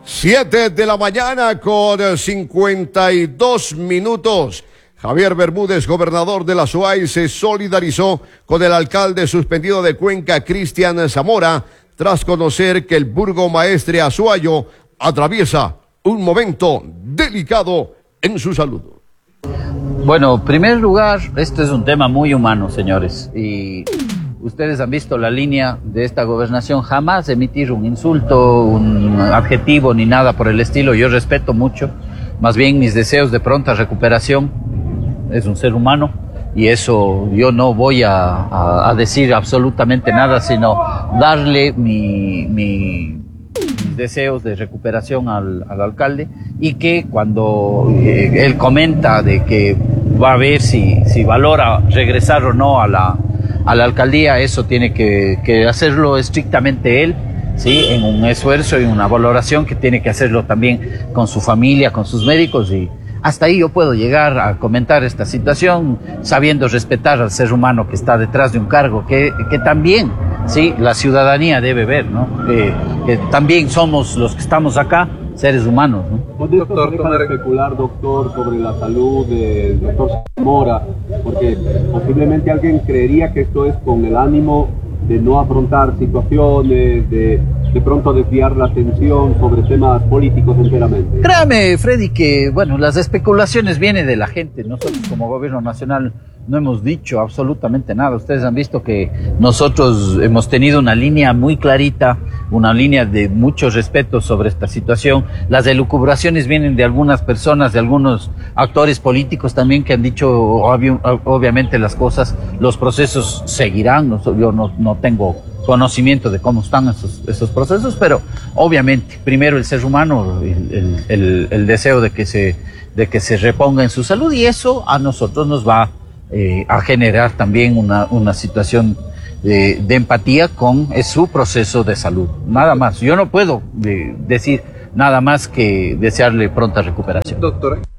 7 de la mañana con 52 minutos. Javier Bermúdez, gobernador de la SUAY, se solidarizó con el alcalde suspendido de Cuenca, Cristian Zamora, tras conocer que el burgomaestre azuayo atraviesa un momento delicado en su salud. Bueno, en primer lugar, esto es un tema muy humano, señores, y ustedes han visto la línea de esta gobernación, jamás emitir un insulto, un adjetivo ni nada por el estilo. Yo respeto mucho, más bien mis deseos de pronta recuperación. Es un ser humano y eso yo no voy a decir absolutamente nada, sino darle mis deseos de recuperación al alcalde, y que cuando él comenta de que va a ver si valora regresar o no a la alcaldía, eso tiene que hacerlo estrictamente él, ¿sí? En un esfuerzo y una valoración que tiene que hacerlo también con su familia, con sus médicos, y hasta ahí yo puedo llegar a comentar esta situación, sabiendo respetar al ser humano que está detrás de un cargo que también, sí, la ciudadanía debe ver, ¿no? Que también somos los que estamos acá, seres humanos, ¿no? Doctor, deja de especular, doctor, sobre la salud del doctor Zamora, porque posiblemente alguien creería que esto es con el ánimo de no afrontar situaciones, de pronto desviar la atención sobre temas políticos enteramente. Créame, Freddy, que bueno, las especulaciones vienen de la gente. Nosotros como gobierno nacional no hemos dicho absolutamente nada. Ustedes han visto que nosotros hemos tenido una línea muy clarita, una línea de mucho respeto sobre esta situación. Las elucubraciones vienen de algunas personas, de algunos actores políticos también, que han dicho obviamente las cosas. Los procesos seguirán. Yo no tengo conocimiento de cómo están esos procesos, pero obviamente primero el ser humano, el deseo de que se reponga en su salud, y eso a nosotros nos va a generar también una situación de empatía con su proceso de salud. Nada más. Yo no puedo decir nada más que desearle pronta recuperación. Doctor.